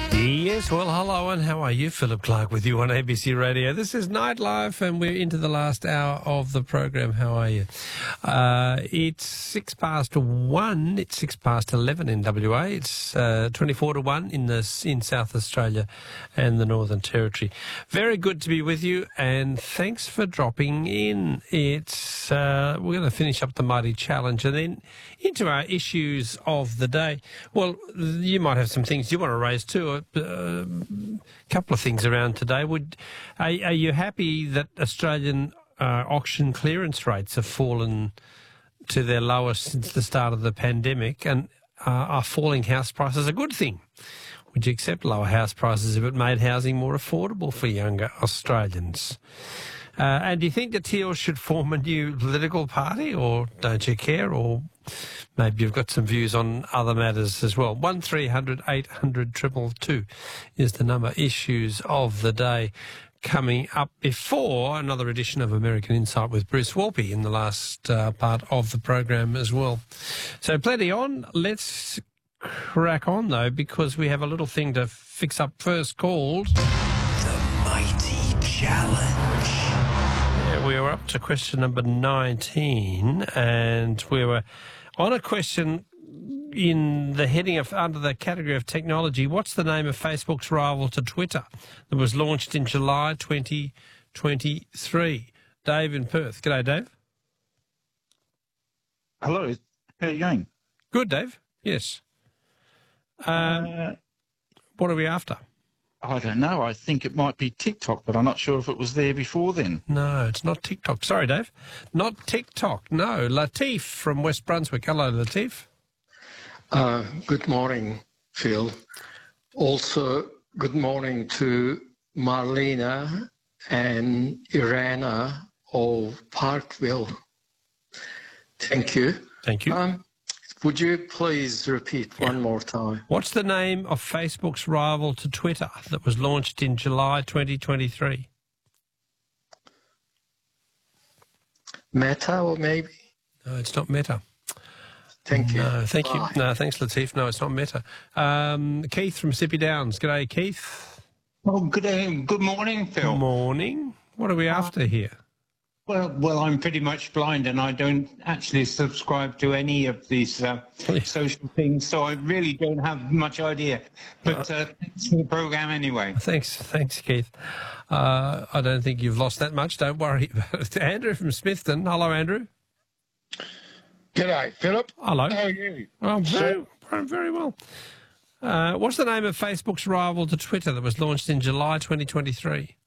Yes, well, hello, and how are you? Philip Clark with you on ABC Radio. This is Nightlife, and we're into the last hour of the program. How are you? It's 1:06. It's 11 in WA. It's 24-1 in South Australia and the Northern Territory. Very good to be with you, and thanks for dropping in. It's we're going to finish up the Mighty Challenge and then into our issues of the day. Well, you might have some things you want to raise too. A couple of things around today. Are you happy that Australian auction clearance rates have fallen to their lowest since the start of the pandemic, and are falling house prices a good thing? Would you accept lower house prices if it made housing more affordable for younger Australians? And do you think the Teals should form a new political party, or don't you care? Or maybe you've got some views on other matters as well. 1300 800 222 is the number. Issues of the day coming up before another edition of American Insight with Bruce Walpy in the last part of the program as well. So plenty on. Let's crack on, though, because we have a little thing to fix up first called The Mighty Challenge. Yeah, we were up to question number 19, and we were on a question in the heading of under the category of technology. What's the name of Facebook's rival to Twitter that was launched in July 2023? Dave in Perth. G'day, Dave. Hello. How are you going? Good, Dave. Yes. What are we after? I don't know. I think it might be TikTok, but I'm not sure if it was there before then. No, it's not TikTok. Sorry, Dave. Not TikTok. No. Latif from West Brunswick. Hello, Latif. Good morning, Phil. Also, good morning to Marlena and Irana of Parkville. Thank you. Thank you. Would you please repeat one more time? What's the name of Facebook's rival to Twitter that was launched in July 2023? Meta, or maybe? No, it's not Meta. Thank you. No, thank Bye. you. No, thanks, Latif. No, it's not Meta. Keith from Sippy Downs. G'day, Keith. Oh, good morning, Phil. Good morning. What are we after here? Well, I'm pretty much blind, and I don't actually subscribe to any of these social things, so I really don't have much idea. But thanks for the program anyway. Thanks, Keith. I don't think you've lost that much. Don't worry about it. Andrew from Smithton. Hello, Andrew. G'day, Philip. Hello. How are you? I'm very well. What's the name of Facebook's rival to Twitter that was launched in July 2023?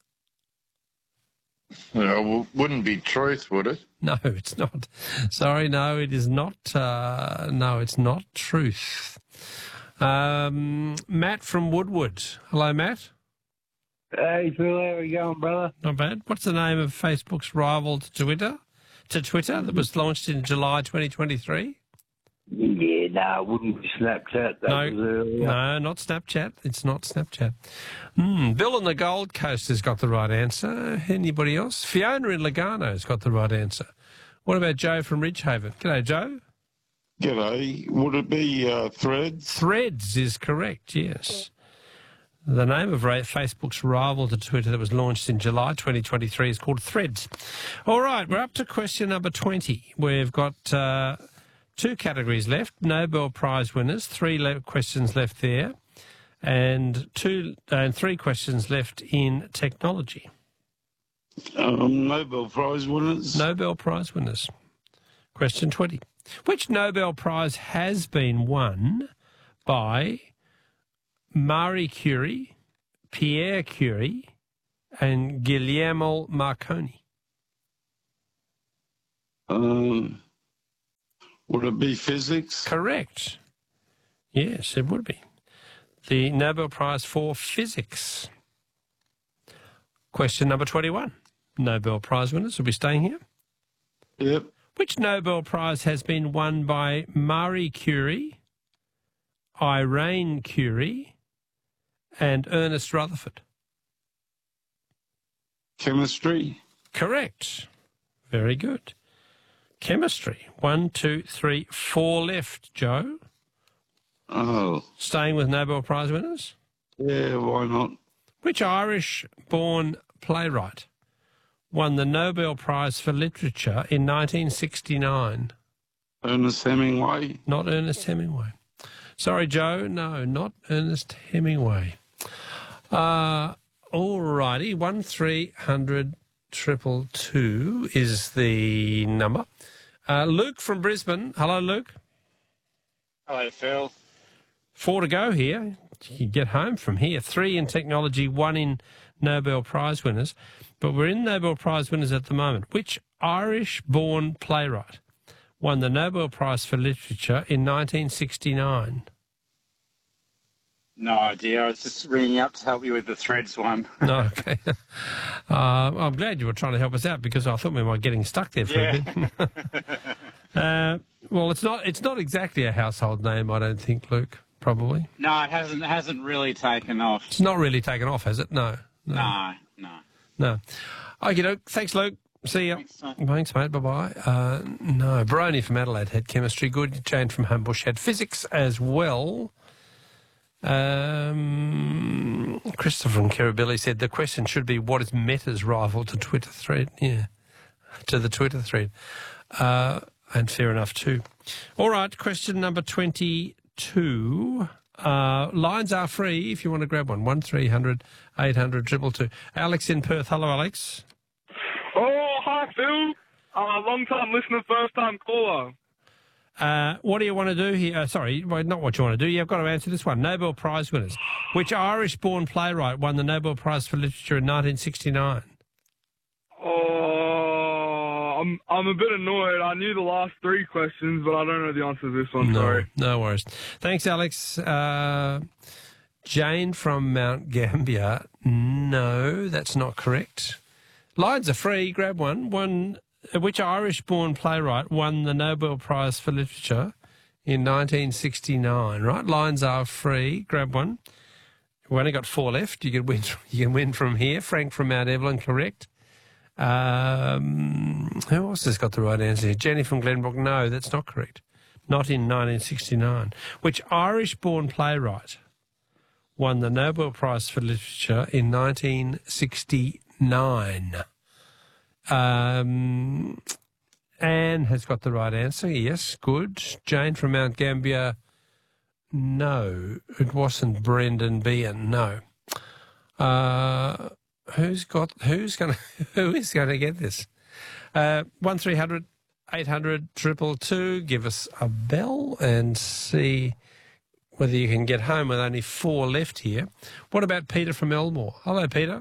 Well, wouldn't be Truth, would it? No, it's not. Sorry, no, it is not. No, it's not Truth. Matt from Woodwood. Hello, Matt. Hey, Phil, how are you going, brother? Not bad. What's the name of Facebook's rival to Twitter that was launched in July 2023? Yeah, no, it wouldn't be Snapchat. That was earlier. No, not Snapchat. It's not Snapchat. Bill on the Gold Coast has got the right answer. Anybody else? Fiona in Lugano has got the right answer. What about Joe from Ridgehaven? G'day, Joe. G'day. Would it be Threads? Threads is correct, yes. The name of Facebook's rival to Twitter that was launched in July 2023 is called Threads. All right, we're up to question number 20. We've got 2 categories left, Nobel Prize winners, 3 questions left there, and 3 questions left in technology. Nobel Prize winners. Nobel Prize winners. Question 20. Which Nobel Prize has been won by Marie Curie, Pierre Curie, and Guglielmo Marconi? Would it be physics? Correct. Yes, it would be. The Nobel Prize for Physics. Question number 21. Nobel Prize winners will be staying here. Yep. Which Nobel Prize has been won by Marie Curie, Irene Curie, and Ernest Rutherford? Chemistry. Correct. Very good. Chemistry. 1, 2, 3, 4 left, Joe. Oh. Staying with Nobel Prize winners? Yeah, why not? Which Irish-born playwright won the Nobel Prize for Literature in 1969? Ernest Hemingway. Not Ernest Hemingway. Sorry, Joe. No, not Ernest Hemingway. All righty. 1300 222 is the number. Luke from Brisbane. Hello, Luke. Hello, Phil. 4 to go here. You can get home from here. 3 in technology, 1 in Nobel Prize winners. But we're in Nobel Prize winners at the moment. Which Irish-born playwright won the Nobel Prize for Literature in 1969? No idea. I was just ringing up to help you with the Threads one. No, okay. I'm glad you were trying to help us out because I thought we might be getting stuck there for a bit. Well, it's not exactly a household name, I don't think, Luke. Probably. No, it hasn't really taken off. It's not really taken off, has it? No. Okay, doke. Thanks, Luke. See ya. Thanks, mate. Bye-bye. No, Baroni from Adelaide had chemistry. Good. Jane from Homebush had physics as well. Christopher from Kirribilli said the question should be what is Meta's rival to Twitter thread? Yeah, to the Twitter thread. And fair enough too. All right, question number 22. Lines are free if you want to grab one. 1300 800 222. Alex in Perth. Hello, Alex. Oh, hi, Phil. Long-time listener, first-time caller. What do you want to do here? Sorry, not what you want to do. You've got to answer this one. Nobel Prize winners. Which Irish-born playwright won the Nobel Prize for Literature in 1969? Oh, I'm a bit annoyed. I knew the last 3 questions, but I don't know the answer to this one. Sorry. No worries. Thanks, Alex. Jane from Mount Gambier. No, that's not correct. Lines are free. Grab one. Which Irish-born playwright won the Nobel Prize for Literature in 1969? Right, lines are free. Grab one. We've only got 4 left. You can win from here. Frank from Mount Evelyn, correct. Who else has got the right answer here? Jenny from Glenbrook. No, that's not correct. Not in 1969. Which Irish-born playwright won the Nobel Prize for Literature in 1969? Anne has got the right answer. Yes, good. Jane from Mount Gambier. No, it wasn't Brendan Behan. No. Who is going to get this? 1300 800 222. Give us a bell and see whether you can get home with only 4 left here. What about Peter from Elmore? Hello, Peter.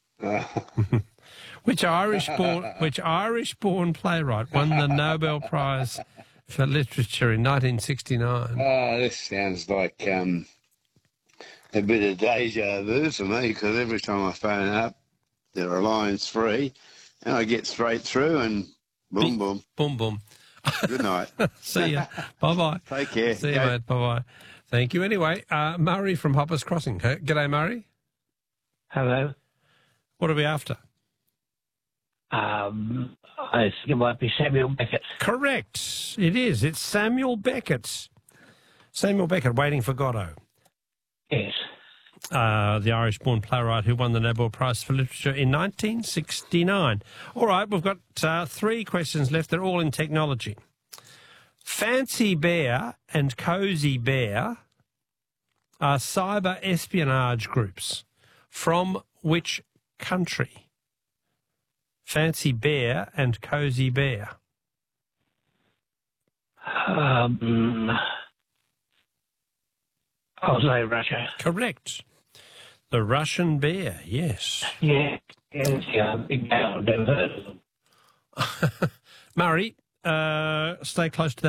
Which Irish-born playwright won the Nobel Prize for Literature in 1969? Oh, this sounds like a bit of deja vu for me because every time I phone up, there are lines free, and I get straight through and boom, boom. Boom, boom. Good night. See ya. Bye-bye. Take care. See you, mate. Bye-bye. Thank you. Anyway, Murray from Hoppers Crossing. G'day, Murray. Hello. What are we after? I think it might be Samuel Beckett. Correct. It is. It's Samuel Beckett. Samuel Beckett, Waiting for Godot. Yes. The Irish-born playwright who won the Nobel Prize for Literature in 1969. All right, we've got 3 questions left. They're all in technology. Fancy Bear and Cozy Bear are cyber espionage groups. From which country? Fancy Bear and Cozy Bear. I'll say Russia. Correct. The Russian bear, yes. Yeah, big deal. Never heard of them. Murray, stay close to that.